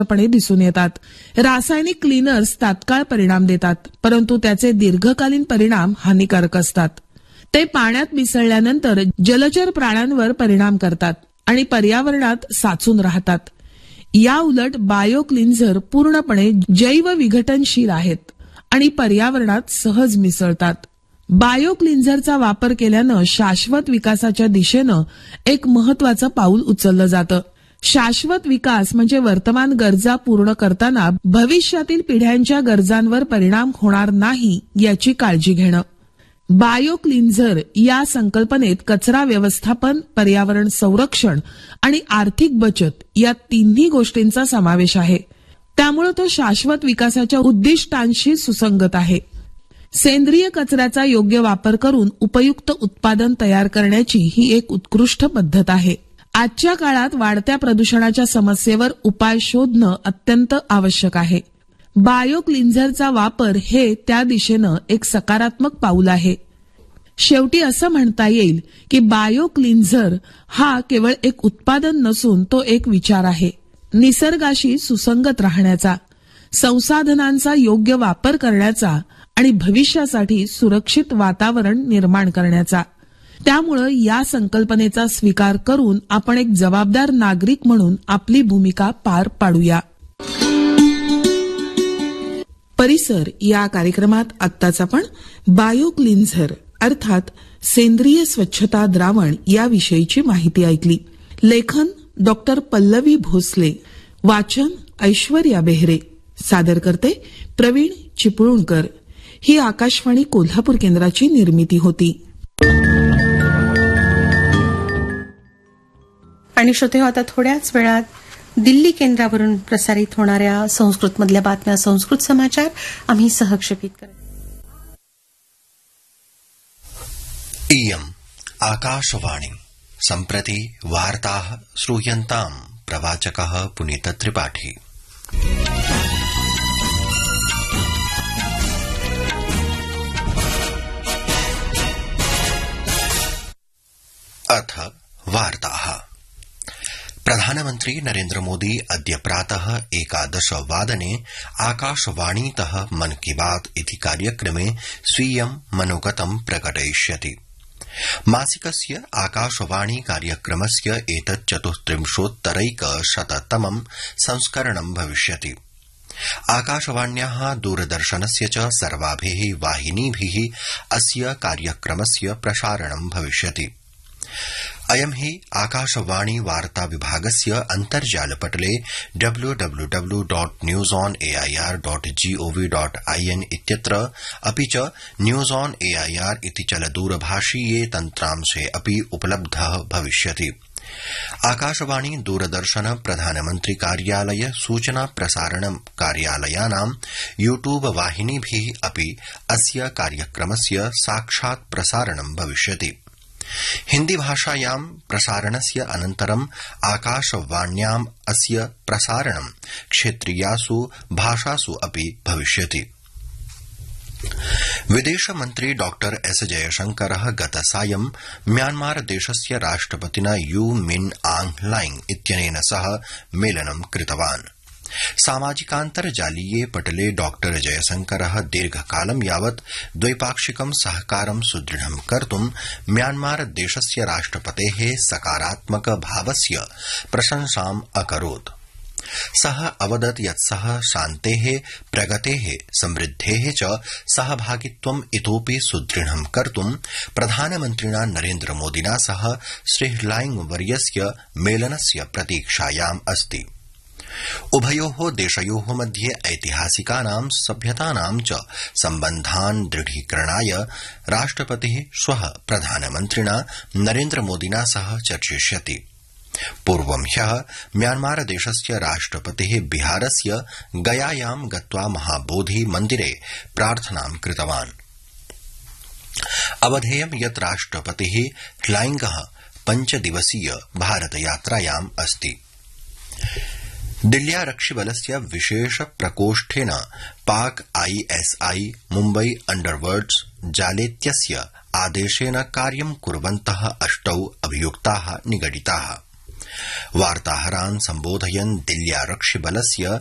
पणे दिसून येतात. रासायनिक क्लीनर्स तात्काळ परिणाम देतात, परंतु त्याचे दीर्घकालीन परिणाम हानिकारक असतात. ते पाण्यात मिसळल्यानंतर जलचर प्राण्यांवर परिणाम करतात आणि पर्यावरणात साचून राहतात. या उलट बायो क्लिन्झर पूर्णपणे जैवविघटनशील आहेत आणि पर्यावरणात सहज मिसळतात. बायो क्लिन्झरचा वापर केल्यानं शाश्वत विकासाच्या दिशेनं एक महत्वाचं पाऊल उचललं जातं. शाश्वत विकास म्हणजे वर्तमान गरजा पूर्ण करताना भविष्यातील पिढ्यांच्या गरजांवर परिणाम होणार नाही याची काळजी घेणं. बायो क्लिन्झर या संकल्पनेत कचरा व्यवस्थापन, पर्यावरण संरक्षण आणि आर्थिक बचत या तिन्ही गोष्टींचा समावेश आहे. त्यामुळे तो शाश्वत विकासाच्या उद्दिष्टांशी सुसंगत आहे. सेंद्रिय कचऱ्याचा योग्य वापर करून उपयुक्त उत्पादन तयार करण्याची ही एक उत्कृष्ट पद्धत आहे. आजच्या काळात वाढत्या प्रदूषणाच्या समस्येवर उपाय शोधणं अत्यंत आवश्यक आहे. बायो क्लिन्झरचा वापर हे त्या दिशेनं एक सकारात्मक पाऊल आहे. शेवटी असं म्हणता येईल की बायो क्लिन्झर हा केवळ एक उत्पादन नसून तो एक विचार आहे. निसर्गाशी सुसंगत राहण्याचा, संसाधनांचा योग्य वापर करण्याचा आणि भविष्यासाठी सुरक्षित वातावरण निर्माण करण्याचा. त्यामुळे या संकल्पनेचा स्वीकार करून आपण एक जबाबदार नागरिक म्हणून आपली भूमिका पार पाडूया. परिसर या कार्यक्रमात आत्ताच आपण बायो क्लिन्झर अर्थात सेंद्रिय स्वच्छता द्रावण याविषयीची माहिती ऐकली. लेखन डॉक्टर पल्लवी भोसले, वाचन ऐश्वर्या बेहरे, सादर करते प्रवीण चिपळूणकर. ही आकाशवाणी कोल्हापूर केंद्राची निर्मिती होती. आणि श्रोतेहो, आता थोड्याच वेळात दिल्ली केंद्रावरून प्रसारित होणाऱ्या संस्कृतमधल्या बातम्या, संस्कृत समाचार आम्ही सहक्षेपित करू. इयम् आकाशवाणी सम्प्रति वार्ताः श्रूयन्ताम्. प्रवाचकः पुनीत त्रिपाठी. अथ वार्ताः. प्रधानमन्त्री नरेन्द्र मोदी अद्य प्रातः 11 वादने आकाशवाणीतः मन की बात इति कार्यक्रमे स्वीयं मनोगतं प्रकटयिष्यति. मासिकस्य आकाशवाणी कार्यक्रमस्य एतत् 34,100तमं संस्करणं भविष्यति. आकाशवाण्याः दूरदर्शनस्य च सर्वाभिः वाहिनीभिः अस्य कार्यक्रमस्य प्रसारणं भविष्यति. अयं हि आकाशवाणी वार्ता विभागस्य अन्तर्जालपटले www.newsonair.gov.in इत्यत्र अपि च न्यूज ऑन एआईआर इति चलदूरभाषीये तन्त्रांशे अपि उपलब्धः भविष्यति. आकाशवाणी, दूरदर्शन, प्रधानमन्त्री कार्यालय, सूचना प्रसारण कार्यालयानां यूट्यूब वाहिनीभिः अपि अस्य कार्यक्रमस्य साक्षात् प्रसारणं भविष्यति. हिन्दी भाषायां प्रसारणस्य अनन्तरं आकाशवाण्याम् अस्य प्रसारणं क्षेत्रीयासु भाषासु अपि भविष्यति. विदेशमन्त्री डॉ एस जयशंकरः गतसायं म्यांमार देशस्य राष्ट्रपतिना यू मिन आंग ह्लाइंग इत्यनेन सह मेलनं कृतवान्. सामाजिकान्तर्जालीये पटले डॉ जयशंकरः दीर्घकालं यावत् द्वैपाक्षिकं सहकारं सुदृढं कर्तुं म्यांमार देशस्य राष्ट्रपतेः सकारात्मक भावस्य प्रशंसाम् अकरोत्. सः अवदत् यत् सः शान्तेः, प्रगतेः, समृद्धेः च सहभागित्वम् इतोऽपि सुदृढं कर्तुं प्रधानमन्त्रिणा नरेन्द्र मोदिना सह श्री ह्लाइंग वर्यस्य मेलनस्य प्रतीक्षायाम् अस्ति. उभयोः देशयोः मध्ये ऐतिहासिकानां, सभ्यतानां च सम्बन्धान् दृढीकरणाय राष्ट्रपतिः श्वः प्रधानमन्त्रिणा नरेन्द्र मोदिना सह चर्चिष्यति. पूर्वं ह्यः म्यांमार देशस्य राष्ट्रपतिः बिहारस्य गयायां गत्वा महाबोधि मन्दिरे प्रार्थनां कृतवान्. अवधेयं यत् राष्ट्रपतिः ह्लाइंगः 5 दिवसीय भारतयात्रायाम् अस्ति. दिल्ल्यारक्षिबलस्य विशेष प्रकोष्ठेन पाक आईएसआई मुम्बई अंडरवर्ल्ड्स जालेत्यस्य आदेशेन कार्यं कुर्वन्तः 8 अभियुक्ताः निगडिताः. वार्ताहरान् सम्बोधयन् दिल्ल्यारक्षिबलस्य